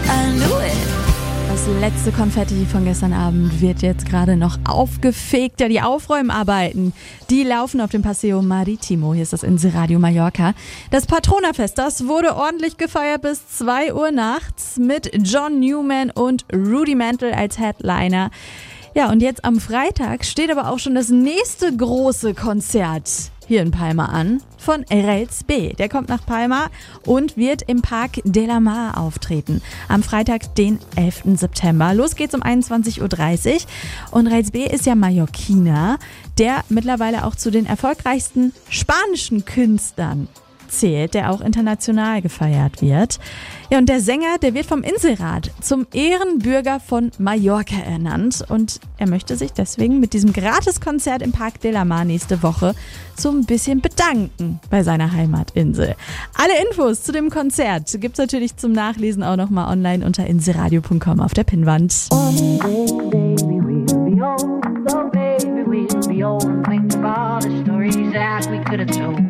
Das letzte Konfetti von gestern Abend wird jetzt gerade noch aufgefegt. Ja, die Aufräumarbeiten, die laufen auf dem Paseo Maritimo. Hier ist das Inselradio Mallorca. Das Patronafest, das wurde ordentlich gefeiert bis 2 Uhr nachts mit John Newman und Rudimental als Headliner. Ja, und jetzt am Freitag steht aber auch schon das nächste große Konzert hier in Palma an von Rails B. Der kommt nach Palma und wird im Parc de la Mar auftreten. Am Freitag, den 11. September. Los geht's um 21.30 Uhr. Und Rails B ist ja Mallorquiner, der mittlerweile auch zu den erfolgreichsten spanischen Künstlern zählt, der auch international gefeiert wird. Ja, und der Sänger, der wird vom Inselrat zum Ehrenbürger von Mallorca ernannt und er möchte sich deswegen mit diesem Gratiskonzert im Parc de la Mar nächste Woche so ein bisschen bedanken bei seiner Heimatinsel. Alle Infos zu dem Konzert gibt's natürlich zum Nachlesen auch nochmal online unter inselradio.com auf der Pinnwand. Think of all the stories that we could have told.